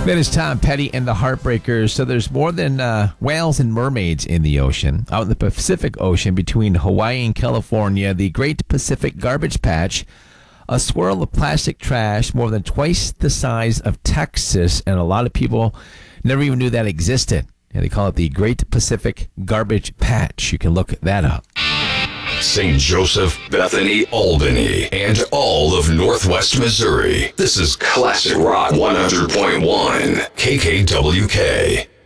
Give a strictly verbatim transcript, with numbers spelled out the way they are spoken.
That is Tom Petty and the Heartbreakers. So there's more than uh, whales and mermaids in the ocean. Out in the Pacific Ocean between Hawaii and California, the Great Pacific Garbage Patch, a swirl of plastic trash more than twice the size of Texas, and a lot of people never even knew that existed. And they call it the Great Pacific Garbage Patch. You can look that up. Saint Joseph, Bethany, Albany, and all of Northwest Missouri. This is Classic Rock one hundred point one, K K W K.